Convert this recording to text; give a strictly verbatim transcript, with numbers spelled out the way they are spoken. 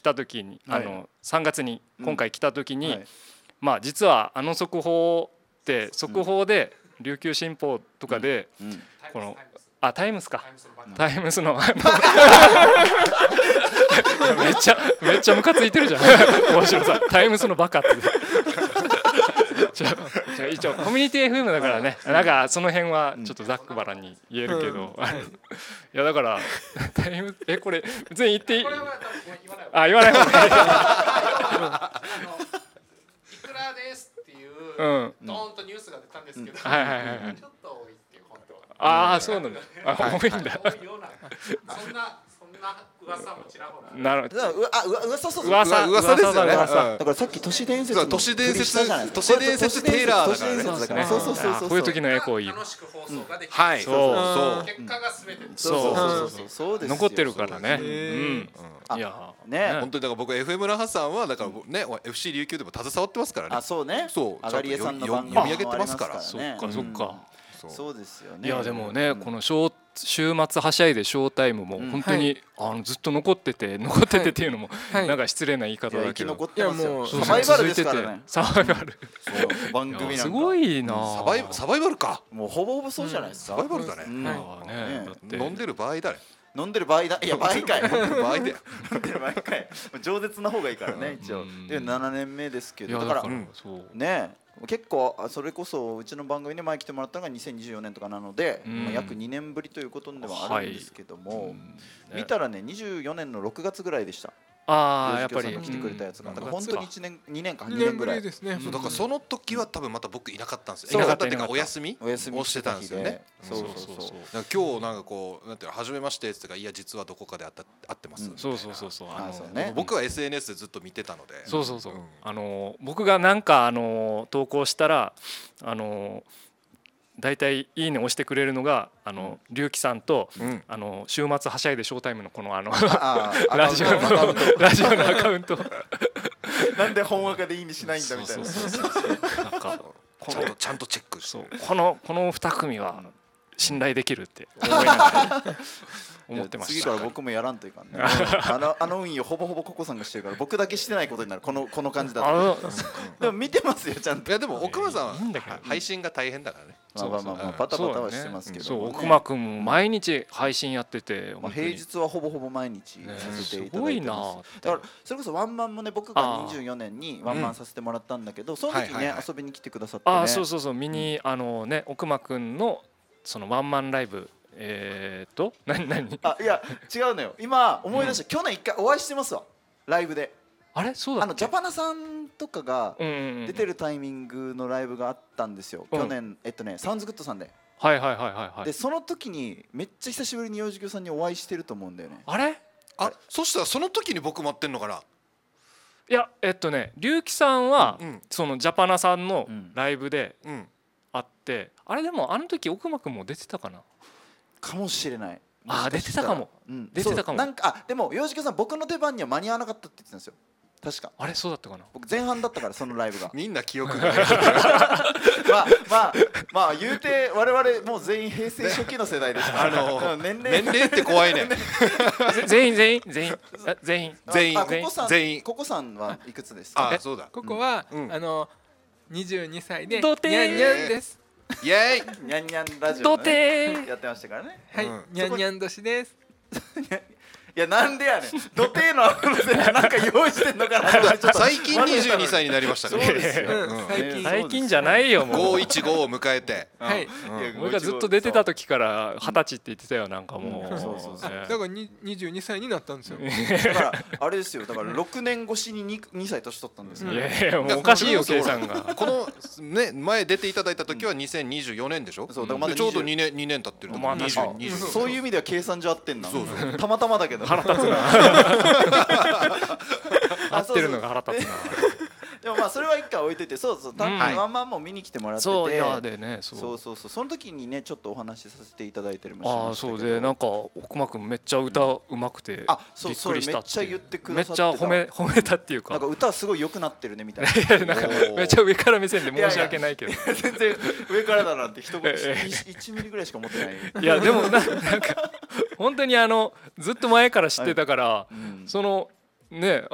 た時に、あの、はい、さんがつに今回来た時に、うんはい、まあ実はあの速報って速報で琉球新報とかで、うんうん、このあタイムスかタイムスのめっちゃめっちゃムカついてるじゃん面白さタイムスのバカってじゃあ一応コミュニティ エフエム だからねなんかその辺はちょっとざっくばらんに言えるけど、うん、いやだからタイムえこれ別に言っていいあ言わない方がいいいくらですっていう、うん、ドーンとニュースが出たんですけど、うん、はいはいはいはい、ちょっと多いっていう本当はああそうなんだあ多いんだ多いようなそんなそんな噂もちらほらなるほどあ噂そうそう噂噂ですよねだからさっき都市伝説の都市伝説都市伝説テイラーだからねそうそうそうそうこういう時のエコーいい楽しく放送ができるはいそうそう結果が全てそうそうそうそう残ってるからねうんいやね本当にだから僕 エフエム 那覇さんはだからね エフシー 琉球でも携わってますからねあそうねそうあがりえさんの番組読み上げてますからそっかそっかそうですよねいやでもねこの週末はしゃいでショータイムも本当にあのずっと残ってて残っててっていうのもなんか失礼な言い方だけどいやもうサバイバルですからねサバイバル番組なんかすごいなサバイサバイバルかもうほぼほぼそうじゃないですかサバイバルだね飲んでる場合だね飲んでる場合だいや場合かい飲んでる場合だよ飲んでる場合かい饒舌な方がいいからね一応でななねんめですけどだからね結構それこそうちの番組に前来てもらったのがにせんにじゅうよねんとかなので、まあ、約にねんぶりということではあるんですけども、はいね、見たらねにじゅうよねんのろくがつぐらいでした。 ああやっぱり来てくれたやつがだから本当にいちねんにねんかにねねんぐらいですね。 そうだからその時は多分また僕いなかったんですよ。いなかったっていうかお休みお休みをしてたんですよね。 そうそうそう今日なんかこうなんていうの初めましてってかいや実はどこかで会ってます。 そうそうそうそうあの僕は エスエヌエス でずっと見てたので。 そうそうそうあの僕がなんかあの投稿したらあのだいたいいいね押してくれるのがあの龍樹さんと、うん、あの週末はしゃいでショータイムのこのあのラジオのラジオのアカウントなんで本若でいいにしないんだみたいななんかちゃんとちゃんとチェックそうこのこの二組は信頼できるって思いながら思ってました。 次から僕もやらんといかんねあのあの運用ほぼほぼココさんがしてるから僕だけしてないことになるこのこの感じだとでも見てますよちゃんと。 いやでも奥間さんは配信が大変だからね。 まあまあまあまあバタバタはしてますけど、ね、 そう奥間くんも毎日配信やってて、 まあ、平日はほぼほぼ毎日させていただいてます、 ね、 だからそれこそワンマンもね僕がにじゅうよねんにワンマンさせてもらったんだけど、うん、その時ね遊びに来てくださってねあそうそうそう見に、うん、あのね奥間くんのそのワンマンライブえー、っと何何あいや違うのよ今思い出した、うん、去年一回お会いしてますわライブであれそうだっけあのジャパナさんとかが出てるタイミングのライブがあったんですよ、うん、去年えっとねサウンズグッドさんではいはいはいはいはいでその時にめっちゃ久しぶりに幼児教さんにお会いしてると思うんだよねあれあそしたらその時に僕待ってんのかないやえっとね龍樹さんは、うん、そのジャパナさんのライブで会って、うん、あれでもあの時奥間くんも出てたかなかもしれないあ出てたかも、うん、出てたかもなんかあでも幼児教さん僕の出番には間に合わなかったって言ってたんですよ確かあれそうだったかな僕前半だったからそのライブがみんな記憶がまあまあまあ言うて我々もう全員平成初期の世代ですから、 あの年齢年齢って怖いね全員全員全員全員全員全員ココさんはいくつですかあそうだここは、うん、あのにじゅうにさいでニャンニャンですイエーイニャンニャンラジオ、ね、やってましたからねはい、うん、ニャンニャン年ですいやなんでやねん土手のなんか用意してんのかな最近にじゅうにさいになりましたねそうですよ、 うん、最近最近じゃないよもうごひゃくじゅうごを迎えてはい、 うん、俺がずっと出てた時から二十歳って言ってたよなんかもう、うん、そうそうそうだからにじゅうにさいになったんですよだからあれですよだからろくねん越しに 2, にさい年取ったんですよ、 いやいやもうおかしいよ計算がこのね前出ていただいた時はにせんにじゅうよねんでしょ、そうだからまだちょうどにねんにねん経ってると、まあ、にじゅう、にじゅうそういう意味では計算上合ってんなそうそうたまたまだけど腹立つな合ってるのが腹立つなでもまあそれは一回置いててそうそう多分ワンマンも見に来てもらっててそういやでねそうそうそうそうその時にねちょっとお話しさせていただいてるもしましたけどあそうでなんか奥間くんめっちゃ歌うまくてびっくりしたってめっちゃ言ってくださってためっちゃ褒め褒めたっていうかなんか歌すごい良くなってるねみたいななんかめっちゃ上から目線で申し訳ないけど全然上からだなんて一言いちミリぐらいしか思ってないいやでもなんか本当にあのずっと前から知ってたからそのね